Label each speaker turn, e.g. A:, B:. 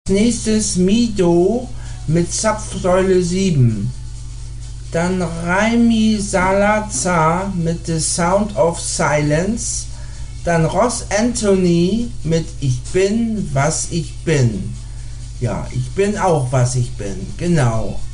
A: Nächstes Mido mit Zapfsäule 7. Dann Raimi Salazar mit The Sound of Silence. Dann Ross Anthony mit Ich bin, was ich bin. Ja, ich bin auch, was ich bin. Genau.